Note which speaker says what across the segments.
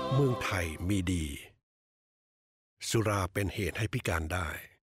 Speaker 1: เมืองไทยมีดีสุราเป็นเหตุให้พิการได้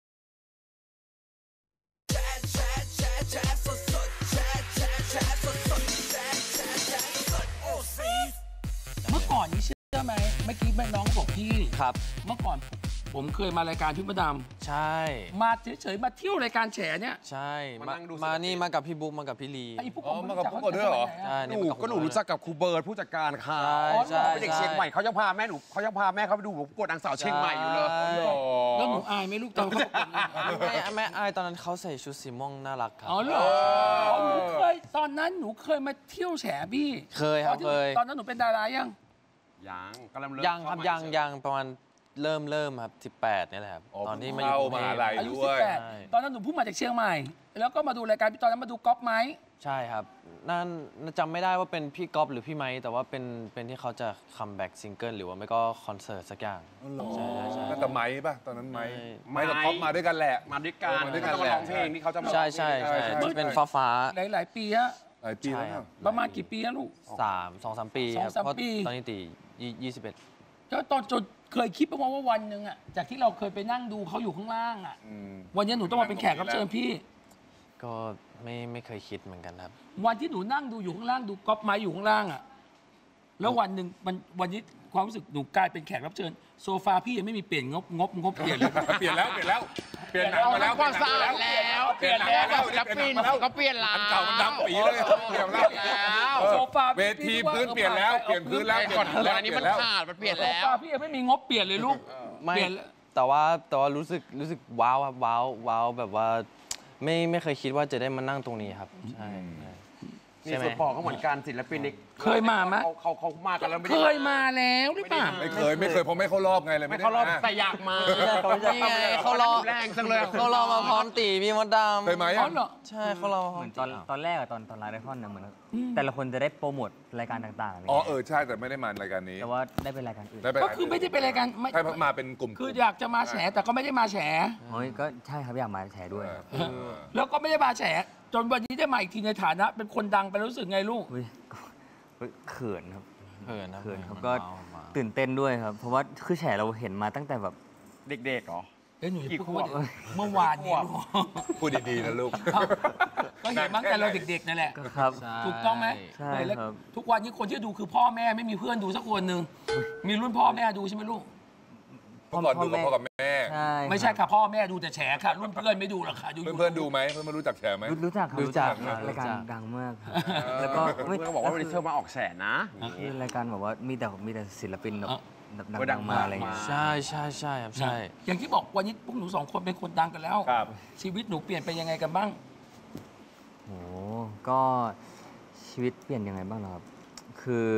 Speaker 2: เมื่อก่อนนี้เชื่อไหมเมื่อกี้แม่น้องบอกพี่
Speaker 3: ครับ
Speaker 2: เมื่อก่อนผมเคยมารายการพี่มดดำ
Speaker 3: ใช่
Speaker 2: มาเฉยๆมาเที่ยวรายการแฉเนี่ย
Speaker 3: ใช่มานี่มากับพี่บุ๊กมากับพี่ลี
Speaker 2: ไอ้พวก
Speaker 4: มากับพวกด้วยเหรอ
Speaker 3: ใช่
Speaker 4: ก็หนูรู้จักกับครูเบิร์ดผู้จัดการค่ะ
Speaker 3: ใช่
Speaker 4: เป็นเด็กเชียงใหม่เขายังพาแม่เขาไปดูประกวดนางสาวเชียงใหม่อยู่เลย
Speaker 2: แล้วหนูอายไหมลูกตอนเขาประกวด
Speaker 3: แม่อายตอนนั้นเขาใส่ชุดสีม่วงน่ารักครับ
Speaker 2: อ๋อเหรอหนูเคยตอนนั้นหนูเคยมาเที่ยวแฉพี่
Speaker 3: เคยครับเคย
Speaker 2: ตอนนั้นหนูเป็นดารายัง
Speaker 4: กำลัง
Speaker 3: ยังครับยังประมาณเริ่มครับ18นี่แหละครับตอนที่มาอยู่
Speaker 2: อายุ18ตอนนั้นหนูเพิ่งมาจากเชียงใหม่แล้วก็มาดูรายการตอนนั้นมาดูก๊อฟไหม
Speaker 3: ใช่ครับนั่นจำไม่ได้ว่าเป็นพี่ก๊อฟหรือพี่ไม้แต่ว่าเป็นที่เขาจะคัมแบ็กซิงเกิลหรือว่าไม่ก็คอนเสิร์ตสักอย่าง
Speaker 4: ใช่แต่ไม้ป่ะตอนนั้นไม้กับก๊อฟมาด้วยกันแหละ
Speaker 2: มาด้วยกัน
Speaker 4: ร้องเพลงที่เขาจะมา
Speaker 3: ใช่ที่เป็นฟ้า
Speaker 2: หลายปีฮะ
Speaker 4: หลายปีแล้ว
Speaker 2: ประมาณกี่ปีแล้วลูก
Speaker 3: 2-3 ปีครับเพราะตอนนี้ตี21
Speaker 2: แล้วตอนจนเคยคิดบ้างว่าวันหนึ่งอ่ะจากที่เราเคยไปนั่งดูเขาอยู่ข้างล่างอ่ะวันนี้หนูต้องมาเป็นแขกรับเชิญพี่
Speaker 3: ก็ไม่เคยคิดเหมือนกันครับ
Speaker 2: วันที่หนูนั่งดูอยู่ข้างล่างดูก๊อปไม้อยู่ข้างล่างอ่ะแล้ววันหนึ่งวันนี้ความรู้สึกหนูกลายเป็นแขกรับเชิญโซฟาพี่ยังไม่มีเปลี่ยนงบเปลี่ยนเลย
Speaker 4: เปลี่ยนแล้วเปลี่ยนหนังมาแล้ว
Speaker 2: ความสะอาดแล้วเปลี่ยนแล้วศิลปินเขาเปลี่ยนร้าน
Speaker 4: อันเก่ามันดำปีเลยเปลี่ยนแล้ว
Speaker 2: โซฟา
Speaker 4: เวทีพื้นเปลี่ยนแล้วเปลี่ยนพื้นแล้ว
Speaker 2: ก่อนอันนี้มันขาดมันเปลี่ยนแล้วโซฟาพี่ยังไม่มีงบเปลี่ยนเลยลูก
Speaker 3: ไม่แต่ว่ารู้สึกว้าวครับว้าวแบบว่าไม่เคยคิดว่าจะได้มานั่งตรงนี้ครับใช่
Speaker 4: นี่ส่วนปอเขาเหมือนกันศิลปิน
Speaker 2: เคยมาไหม
Speaker 4: เขามากันแล้ว
Speaker 2: เคยมาแล้วหรือเปล่า
Speaker 4: ไม่เคยเพราะไม่เข้ารอบไงเลย
Speaker 2: ไม่เข้ารอบแต่อยากมา
Speaker 3: เขารอ
Speaker 4: แรงจังเลย
Speaker 3: เขารอมาพร้อมตีพี่มดดำ
Speaker 4: เคยไหม
Speaker 3: ใช่เขารอ
Speaker 5: เหมือนตอนแรกตอนไลฟ์ไอคอนนะเหมือนแต่ละคนจะได้โปรโมทรายการต่างๆ
Speaker 4: ใช่แต่ไม่ได้มารายการนี้
Speaker 5: แต่ว่าได้เป็นรายการอื่น
Speaker 2: ก็คือไม่ได้เป็นรายการ
Speaker 4: ใช่มาเป็นกลุ่ม
Speaker 2: คืออยากจะมาแฉแต่ก็ไม่ได้มาแฉ
Speaker 5: ก็ใช่ครับอยากมาแฉด้วย
Speaker 2: แล้วก็ไม่ได้มาแฉจนวันนี้ได้มาอีกทีในฐานะเป็นคนดังไปรู้สึกไงลูก
Speaker 5: เขินครับ
Speaker 3: เขิน
Speaker 5: ครับก็ตื่นเต้นด้วยครับเพราะว่าคือแฉเราเห็นมาตั้งแต่แบบ
Speaker 4: เด็กๆหรอ
Speaker 2: หนูพูดเมื่อวานนี้
Speaker 4: พูดดีๆนะลูก
Speaker 2: ก็เห็นตั้งแต่เราเด็กๆนั่นแหละ
Speaker 5: ครับ
Speaker 2: ถูกต้องไหม
Speaker 5: ใช่ครับ
Speaker 2: ทุกวันนี้คนที่ดูคือพ่อแม่ไม่มีเพื่อนดูสักคนหนึ่งมีรุ่นพ่อแม่ดูใช่ไหมลูก
Speaker 4: พ่อก่อนดูกับพ่อกับแม่
Speaker 2: ไม่ใช่ค่ะพ่อแม่ดูแต่แฉค่ะรุ่นเพื่อนไม่ดูหรอกค่ะ
Speaker 4: เพื่อนดูไหมเพื่อนมารู้จักแฉไหม
Speaker 5: รู้จักรายการดังมากแล้วก็
Speaker 4: เพื่อนบอกว่าวันนี้เธอมาออกแฉนะ
Speaker 5: รายการบอกว่ามีแต่ศิลปินแบบดังมาอะไร
Speaker 3: ใช่ครับใช่
Speaker 2: อย่างที่บอกวันนี้พวกหนูสองคนเป็นคนดังกันแล้วชีวิตหนูเปลี่ยนไปยังไงกันบ้าง
Speaker 5: โอ้ก็ชีวิตเปลี่ยนยังไงบ้างครับคือ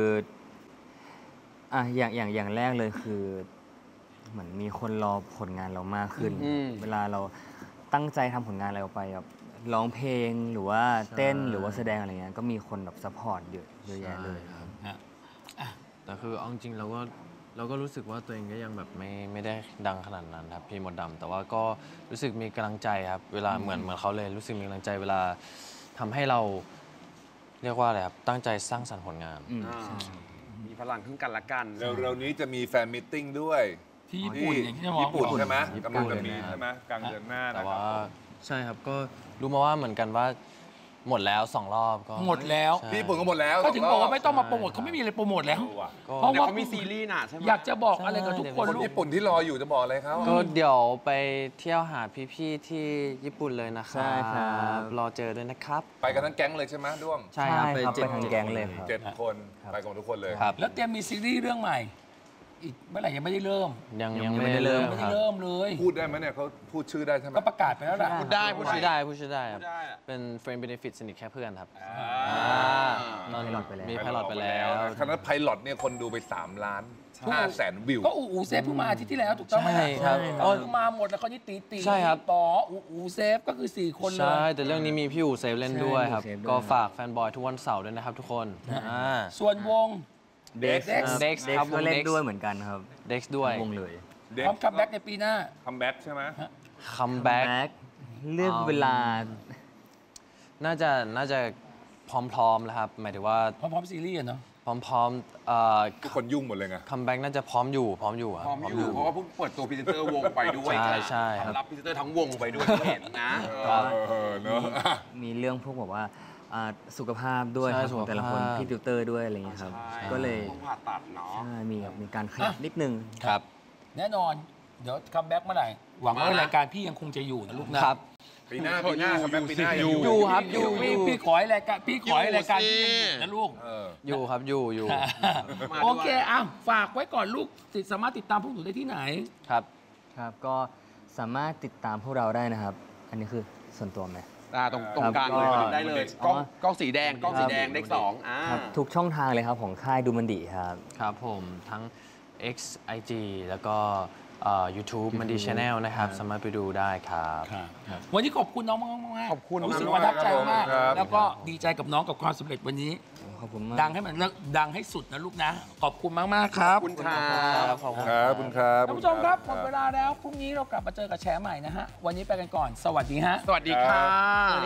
Speaker 5: อย่างแรกเลยคือเหมือนมีคนรอผลงานเรามากขึ้นเวลาเราตั้งใจทำผลงานอะไรออกไปแบบร้องเพลงหรือว่าเต้นหรือว่าแสดงอะไรเงี้ยก็มีคนแบบซัพพอร์ตเยอะแยะเลยครับ
Speaker 3: แต่คือเอาจริงเราก็รู้สึกว่าตัวเองก็ยังแบบไม่ได้ดังขนาดนั้นครับพี่มดดำแต่ว่าก็รู้สึกมีกำลังใจครับเวลาเหมือนเขาเลยรู้สึกมีกำลังใจเวลาทำให้เราเรียกว่าอะไรครับตั้งใจสร้างสรรค์ผลงาน
Speaker 4: มีพลังขึ้นกันละกันเร็วๆนี้จะมีแฟนมิทติ้งด้วย
Speaker 2: ที่ญี่ปุ่น
Speaker 4: ใช่ไหมกำลังจะมีใช่ไหมกลางเดือนหน้า
Speaker 3: แต่ว่าใช่ครับก็รู้มาว่าเหมือนกันว่าหมดแล้ว2 รอบก็
Speaker 2: หมดแล้ว
Speaker 4: ที่ญี่ปุ่นก็หมดแล้ว
Speaker 2: ก็ถึงบอกว่าไม่ต้องมาโปรโมทเขาไม่มีอะไรโปรโมทแล้ว
Speaker 4: เพราะว่าเขามีซีรีส์น่ะใช่ไหม
Speaker 2: อยากจะบอกอะไรกับทุกคน
Speaker 4: ญี่ปุ่นที่รออยู่จะบอกอะไรเขา
Speaker 3: ก็เดี๋ยวไปเที่ยวหาพี่ๆที่ญี่ปุ่นเลยนะครับรอเจอด้วยนะครับ
Speaker 4: ไปกันทั้งแก๊งเลยใช่ไหมด้วง
Speaker 5: ใช่ครับไปทั้งแก๊งเลยครับ
Speaker 4: 7 คนไปกับทุกคนเลย
Speaker 2: แล้วเตรียมมีซีรีส์เรื่องใหม่อีกเมื่อไหร่ยังไม่ได้เริ่ม
Speaker 3: ยังไม่ได้เริ่ม
Speaker 2: เลย
Speaker 4: พูดได้ไหมเนี่ยเขาพูดชื่อได้ใช่ไหม
Speaker 2: ก็ประกาศไปแล้วแหละ
Speaker 3: พูดชื่อได้ครับเป็น friend benefit สนิทแค่เพื่อนครับ
Speaker 5: ตอนนี้
Speaker 3: มีไพลอตไปแล้ว
Speaker 4: คณะไพลอตเนี่ยคนดูไป3,500,000 วิว
Speaker 2: ก็อูเซฟเพิ่งมาอาทิตย์ที่แล้วถูกต้องไหม
Speaker 3: ใช่ครับ
Speaker 2: มาหมดแล้วเขานี่ตี
Speaker 3: ใช่ครับ
Speaker 2: ต่ออูเซฟก็คือ4 คนเลย
Speaker 3: ใช่แต่เรื่องนี้มีพี่อูเซฟเล่นด้วยครับก็ฝากแฟนบอยทุกวันเสาร์ด้วยนะครับทุกคน
Speaker 2: ส่วนวง
Speaker 3: เด็ก
Speaker 5: ครับก็เล่นด้วยเหมือนกันครับ
Speaker 3: เด็กด้วย
Speaker 5: วงเลย
Speaker 2: พร้อมคัมแบ็กในปีหน้า
Speaker 4: คัมแบ็กใช่ไหม
Speaker 3: คัมแบ็ก
Speaker 5: เลือกเวลา
Speaker 3: น่าจะพร้อมๆแล้วครับหมายถึงว่า
Speaker 2: พร้อมซีรีส์เนาะ
Speaker 3: พร้อม
Speaker 4: ทุกคนยุ่งหมดเลยไง
Speaker 3: คัมแบ็กน่าจะพร้อมอยู่ครับ
Speaker 4: พร้อมอยู่เพราะว่าเพิ่งเปิดตัวพรีเซนเตอร์วงไปด้วย
Speaker 3: ใช่ครับ
Speaker 4: รับพรีเซนเตอร์ทั้งวงไปด้วยที่เห็นนะเนอะ
Speaker 5: มีเรื่องพวกแบบว่าสุขภาพด้วยครับของแต่ละคนพี่ติวเตอร์ด้วยอะไรเงี้ยครับก็เลย
Speaker 4: ต้องผ่าตัดเนาะ
Speaker 5: ใช่มีการขยับนิดนึง
Speaker 3: ครับ
Speaker 2: แน่นอน เดี๋ยวคัมแบ็กเมื่อไหร่ หวังว่ารายการพี่ยังคงจะอยู่นะลูกนะครับ
Speaker 4: ปีหน้าครับแม่ปีหน้า
Speaker 3: อยู่ครับอยู่
Speaker 2: พี่ขอให้รายการพี่ขอให้รายการพี่ยังอยู่นะลูก
Speaker 3: อยู่ครับอยู่
Speaker 2: โอเคอ่ะฝากไว้ก่อนลูกสามารถติดตามพวกหนูได้ที่ไหน
Speaker 3: ครับ
Speaker 5: ครับก็สามารถติดตามพวกเราได้นะครับ อันนี้คือส่วนตัวไหม
Speaker 4: ตรงกลางเลยได้เลยกล้องสีแดงเลข2
Speaker 5: ครับทุกช่องทางเลยครับของค่ายดูมันดีครับ
Speaker 3: ครับผมทั้ง X IG แล้วก็YouTube มันดี Channel นะครับ สามารถไปดูได้ครับ
Speaker 2: วันนี้ขอบคุณน้องมากๆ
Speaker 4: ขอบคุณ
Speaker 2: รู้สึก
Speaker 4: มาก
Speaker 2: ประทับใจมาก
Speaker 4: ครับ
Speaker 2: แล้วก็ดีใจกับน้องกับความสำเร็จวันนี้
Speaker 5: ขอบคุณมาก
Speaker 2: ดังให้มันดังให้สุดนะลูกนะ ขอบคุณมากๆครับ
Speaker 4: ขอบคุณครับ
Speaker 3: ขอบคุณ
Speaker 4: ครับคุณครับ
Speaker 2: ท่านผู้ชมครับหมดเวลาแล้วพรุ่งนี้เรากลับมาเจอกับแชร์ใหม่นะฮะวันนี้ไปกันก่อน สวัสดีฮะ
Speaker 4: สวัสดีค่ะ